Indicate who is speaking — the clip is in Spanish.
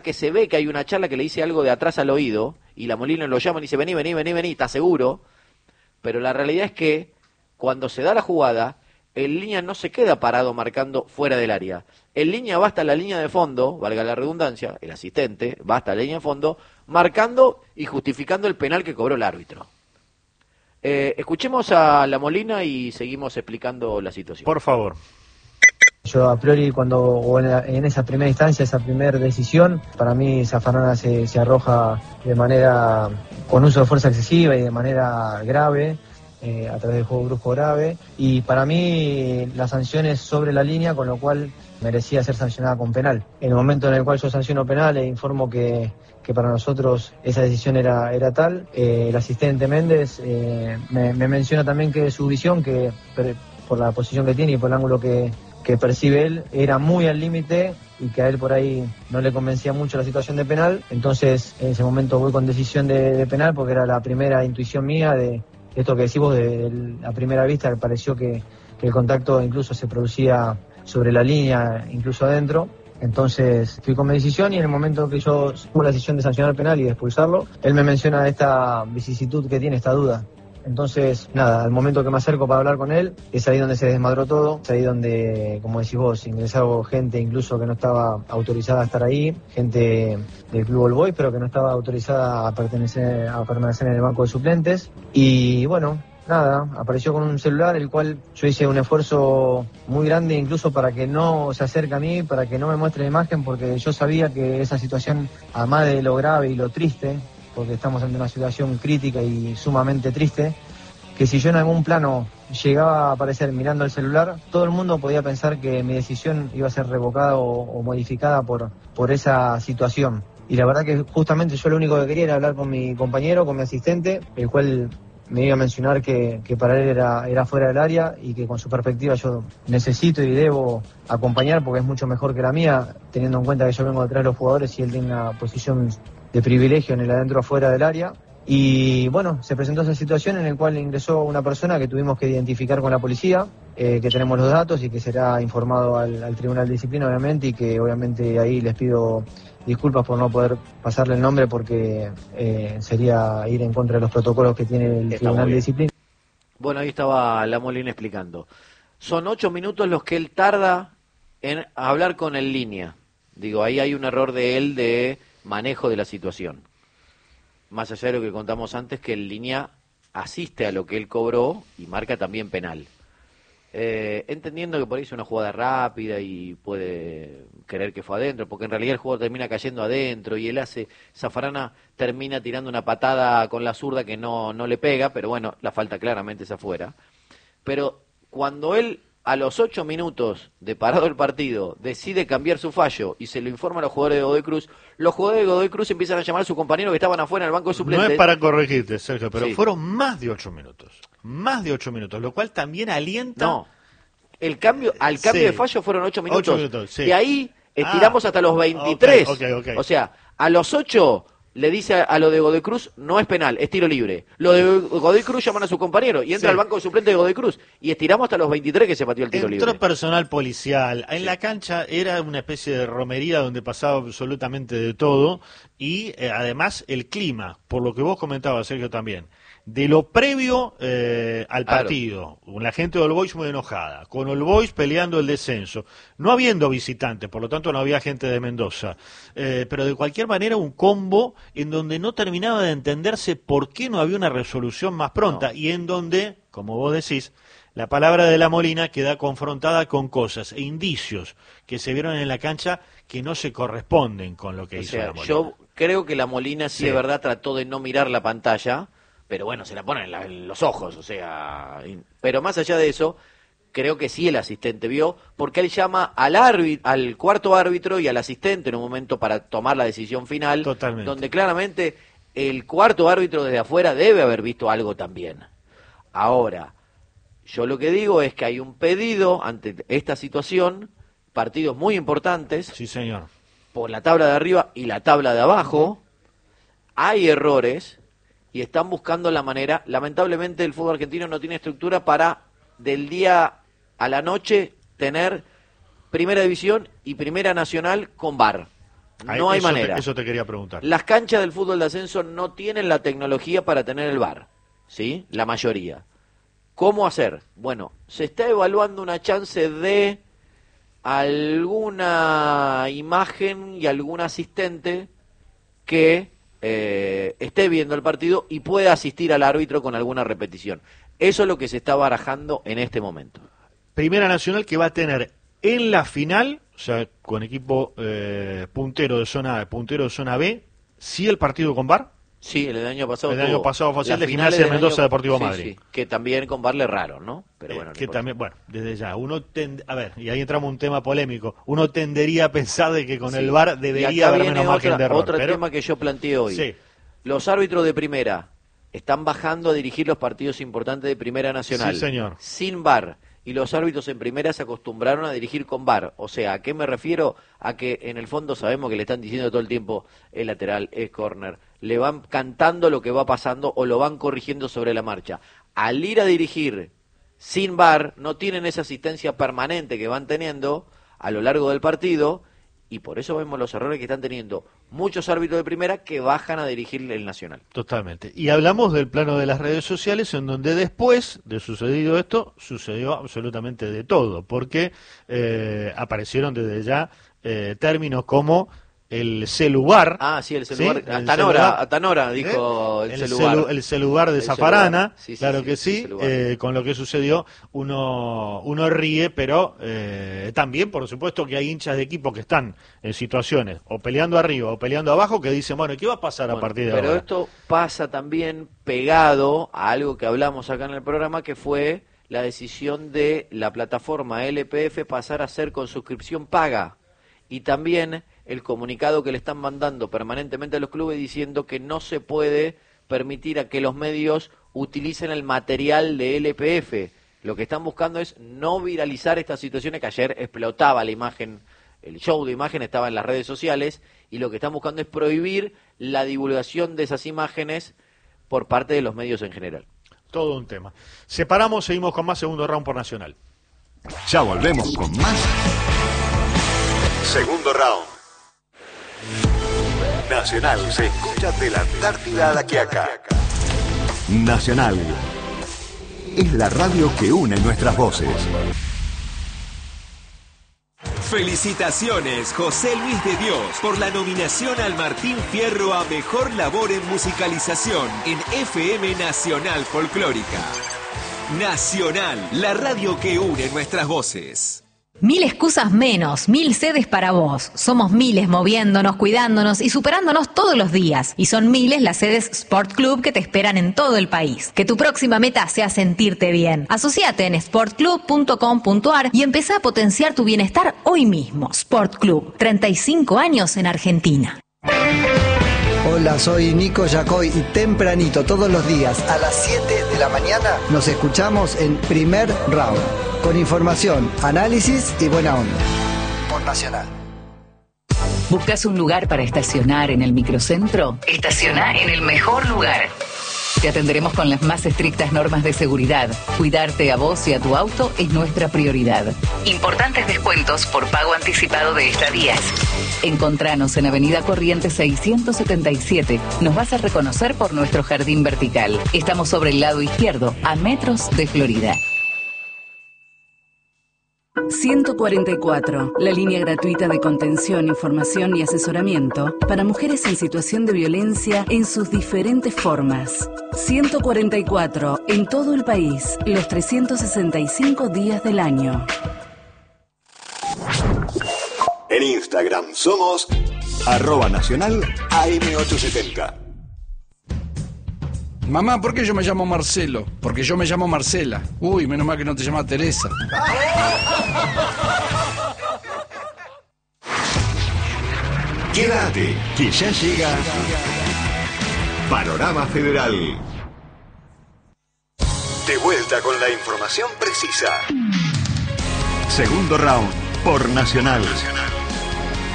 Speaker 1: que se ve que hay una charla que le dice algo de atrás al oído, y la Molina lo llama y dice, vení, vení, vení, vení, ¿estás seguro? Pero la realidad es que cuando se da la jugada, el línea no se queda parado marcando fuera del área. El línea va hasta la línea de fondo, valga la redundancia, el asistente va hasta la línea de fondo, marcando y justificando el penal que cobró el árbitro. Escuchemos a la Molina y seguimos explicando la situación.
Speaker 2: Por favor.
Speaker 3: Yo a priori en esa primera instancia, esa primera decisión, para mí Zaffarana se arroja de manera con uso de fuerza excesiva y de manera grave, a través del juego brusco grave, y para mí la sanción es sobre la línea, con lo cual merecía ser sancionada con penal. En el momento en el cual yo sanciono penal e informo que para nosotros esa decisión era tal, el asistente Méndez me menciona también que su visión, que por la posición que tiene y por el ángulo que percibe él, era muy al límite y que a él por ahí no le convencía mucho la situación de penal. Entonces en ese momento voy con decisión de penal, porque era la primera intuición mía de esto que decimos de la primera vista, que pareció que el contacto incluso se producía sobre la línea, incluso adentro. Entonces fui con mi decisión, y en el momento que yo tuve la decisión de sancionar penal y de expulsarlo, él me menciona esta vicisitud que tiene, esta duda. Entonces, nada, al momento que me acerco para hablar con él, es ahí donde se desmadró todo, es ahí donde, como decís vos, ingresaron gente incluso que no estaba autorizada a estar ahí, gente del Club All Boys, pero que no estaba autorizada a permanecer en el banco de suplentes. Y bueno, nada, apareció con un celular, el cual yo hice un esfuerzo muy grande incluso para que no se acerque a mí, para que no me muestre la imagen, porque yo sabía que esa situación, además de lo grave y lo triste, porque estamos ante una situación crítica y sumamente triste, que si yo en algún plano llegaba a aparecer mirando el celular, todo el mundo podía pensar que mi decisión iba a ser revocada o modificada por esa situación. Y la verdad que justamente yo lo único que quería era hablar con mi compañero, con mi asistente, el cual me iba a mencionar que para él era fuera del área, y que con su perspectiva yo necesito y debo acompañar, porque es mucho mejor que la mía, teniendo en cuenta que yo vengo detrás de los jugadores y él tiene una posición de privilegio en el adentro afuera del área. Y bueno, se presentó esa situación en la cual ingresó una persona que tuvimos que identificar con la policía, que tenemos los datos y que será informado al Tribunal de Disciplina, obviamente, y que obviamente ahí les pido disculpas por no poder pasarle el nombre, porque sería ir en contra de los protocolos que tiene el Tribunal de Disciplina.
Speaker 1: Bueno, ahí estaba la Molina explicando. Son 8 minutos los que él tarda en hablar con el línea. Digo, ahí hay un error de él de manejo de la situación. Más allá de lo que contamos antes, que el línea asiste a lo que él cobró y marca también penal. Entendiendo que por ahí es una jugada rápida y puede creer que fue adentro, porque en realidad el jugador termina cayendo adentro y Zaffarana termina tirando una patada con la zurda que no le pega, pero bueno, la falta claramente es afuera. Pero cuando él, a los 8 minutos de parado el partido, decide cambiar su fallo y se lo informa a los jugadores de Godoy Cruz, los jugadores de Godoy Cruz empiezan a llamar a sus compañeros que estaban afuera en el banco de suplentes.
Speaker 2: No es para corregirte, Sergio, pero
Speaker 1: sí,
Speaker 2: fueron más de 8 minutos. Más de 8 minutos, lo cual también alienta...
Speaker 1: No, al cambio
Speaker 2: sí,
Speaker 1: de fallo fueron 8 minutos.
Speaker 2: 8 minutos, sí.
Speaker 1: De ahí estiramos hasta los 23.
Speaker 2: Okay.
Speaker 1: O sea, a los 8 le dice a lo de Godoy Cruz, no es penal, es tiro libre. Lo de Godoy Cruz llaman a su compañero y entra al banco de suplentes de Godoy Cruz. Y estiramos hasta los 23 que se pateó el tiro libre.
Speaker 2: Entró personal policial. En la cancha era una especie de romería donde pasaba absolutamente de todo. Y además el clima, por lo que vos comentabas, Sergio, también. De lo previo al partido, con la gente de All Boys muy enojada, con All Boys peleando el descenso, no habiendo visitantes, por lo tanto no había gente de Mendoza, pero de cualquier manera un combo en donde no terminaba de entenderse por qué no había una resolución más pronta, y en donde, como vos decís, la palabra de la Molina queda confrontada con cosas e indicios que se vieron en la cancha que no se corresponden con lo que hizo la Molina.
Speaker 1: Yo creo que la Molina sí es verdad trató de no mirar la pantalla, pero bueno, se la ponen en los ojos, o sea, pero más allá de eso, creo que sí el asistente vio, porque él llama al cuarto árbitro y al asistente en un momento para tomar la decisión final,
Speaker 2: Totalmente.
Speaker 1: Donde claramente el cuarto árbitro desde afuera debe haber visto algo también. Ahora, yo lo que digo es que hay un pedido ante esta situación, partidos muy importantes,
Speaker 2: sí, señor,
Speaker 1: por la tabla de arriba y la tabla de abajo, hay errores y están buscando la manera. Lamentablemente el fútbol argentino no tiene estructura para del día a la noche tener primera división y primera nacional con VAR. No hay manera.
Speaker 2: Eso te quería preguntar.
Speaker 1: Las canchas del fútbol de ascenso no tienen la tecnología para tener el VAR, ¿sí? La mayoría. ¿Cómo hacer? Bueno, se está evaluando una chance de alguna imagen y algún asistente que esté viendo el partido y pueda asistir al árbitro con alguna repetición. Eso es lo que se está barajando en este momento.
Speaker 2: Primera Nacional que va a tener en la final, o sea, con equipo puntero de zona A, puntero de zona B, ¿sí el partido con VAR?
Speaker 1: Sí, el año pasado.
Speaker 2: El año pasado fue el de Gimnasia de Mendoza Deportivo Madrid.
Speaker 1: Sí, que también con VAR le raro, ¿no? Pero bueno.
Speaker 2: Que también, bueno, desde ya, a ver, y ahí entramos en un tema polémico, uno tendería a pensar de que con el VAR debería haber menos margen de error.
Speaker 1: Otro tema que yo planteé hoy.
Speaker 2: Sí.
Speaker 1: Los árbitros de primera están bajando a dirigir los partidos importantes de Primera Nacional.
Speaker 2: Sí, señor.
Speaker 1: Sin VAR. Y los árbitros en primera se acostumbraron a dirigir con VAR. O sea, ¿a qué me refiero? A que en el fondo sabemos que le están diciendo todo el tiempo es lateral, es córner. Le van cantando lo que va pasando o lo van corrigiendo sobre la marcha. Al ir a dirigir sin VAR, no tienen esa asistencia permanente que van teniendo a lo largo del partido, y por eso vemos los errores que están teniendo muchos árbitros de primera que bajan a dirigir el Nacional.
Speaker 2: Totalmente. Y hablamos del plano de las redes sociales, en donde después de sucedido esto, sucedió absolutamente de todo, porque aparecieron desde ya términos como el celular.
Speaker 1: Ah, sí, el celular.
Speaker 2: ¿Sí?
Speaker 1: Atanora dijo el celular.
Speaker 2: El celular de Zafarana,
Speaker 1: sí,
Speaker 2: claro que sí. Con lo que sucedió, uno ríe, pero también, por supuesto, que hay hinchas de equipo que están en situaciones, o peleando arriba o peleando abajo, que dicen, bueno, ¿qué va a pasar a partir de ahora?
Speaker 1: Pero esto pasa también pegado a algo que hablamos acá en el programa, que fue la decisión de la plataforma LPF pasar a ser con suscripción paga. Y también el comunicado que le están mandando permanentemente a los clubes diciendo que no se puede permitir a que los medios utilicen el material de LPF. Lo que están buscando es no viralizar estas situaciones, que ayer explotaba la imagen, el show de imagen estaba en las redes sociales, y lo que están buscando es prohibir la divulgación de esas imágenes por parte de los medios en general.
Speaker 2: Todo un tema. Separamos, seguimos con más segundo round por Nacional.
Speaker 4: Ya volvemos con más segundo round. Nacional se escucha de la Antártida a la Quiaca. Nacional es la radio que une nuestras voces.
Speaker 5: Felicitaciones, José Luis de Dios, por la nominación al Martín Fierro a Mejor Labor en Musicalización en FM Nacional Folclórica. Nacional, la radio que une nuestras voces.
Speaker 6: 1000 excusas menos, 1000 sedes para vos. Somos miles moviéndonos, cuidándonos y superándonos todos los días. Y son miles las sedes Sport Club que te esperan en todo el país. Que tu próxima meta sea sentirte bien. Asociate en sportclub.com.ar y empezá a potenciar tu bienestar hoy mismo. Sport Club, 35 años en Argentina.
Speaker 7: Hola, soy Nico Yacoy y tempranito todos los días a las 7 de la mañana nos escuchamos en Primer Round. Con información, análisis y buena onda. Por Nacional.
Speaker 8: ¿Buscas un lugar para estacionar en el microcentro? Estaciona en el mejor lugar. Te atenderemos con las más estrictas normas de seguridad. Cuidarte a vos y a tu auto es nuestra prioridad. Importantes descuentos por pago anticipado de estadías. Encontranos en Avenida Corrientes 677. Nos vas a reconocer por nuestro jardín vertical. Estamos sobre el lado izquierdo, a metros de Florida.
Speaker 9: 144, la línea gratuita de contención, información y asesoramiento para mujeres en situación de violencia en sus diferentes formas. 144, en todo el país, los 365 días del año.
Speaker 4: En Instagram somos @Nacional AM870.
Speaker 10: Mamá, ¿por qué yo me llamo Marcelo? Porque yo me llamo Marcela. Uy, menos mal que no te llamas Teresa.
Speaker 4: Quédate, que ya llega Panorama Federal. De vuelta con la información precisa. Segundo round por Nacional.